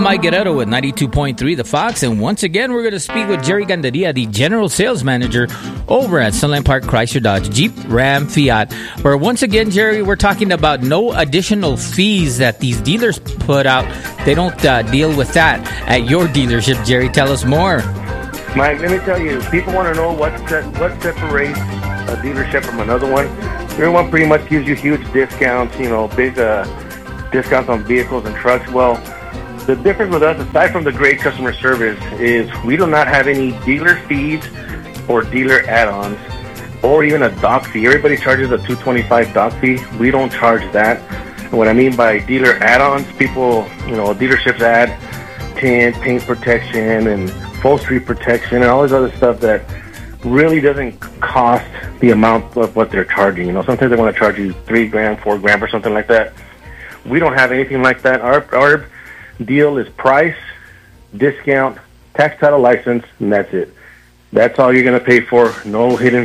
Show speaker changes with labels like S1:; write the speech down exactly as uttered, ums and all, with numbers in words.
S1: Mike Guerrero with ninety-two point three The Fox, and once again, we're going to speak with Jerry Gandaria, the General Sales Manager over at Sunland Park Chrysler Dodge Jeep Ram Fiat, where once again, Jerry, we're talking about no additional fees that these dealers put out. They don't uh, deal with that at your dealership. Jerry, tell us more.
S2: Mike, let me tell you, people want to know what se- what separates a dealership from another one. Everyone pretty much gives you huge discounts, you know, big uh, discounts on vehicles and trucks. Well, the difference with us, aside from the great customer service, is we do not have any dealer fees or dealer add-ons or even a dock fee. Everybody charges a two hundred twenty-five dollars dock fee. We don't charge that. And what I mean by dealer add-ons, people, you know, dealerships add tint, paint protection, and upholstery protection, and all this other stuff that really doesn't cost the amount of what they're charging. You know, sometimes they want to charge you three grand, four grand or something like that. We don't have anything like that. Our our deal is price, discount, tax title license, and that's it. That's all you're going to pay for. No hidden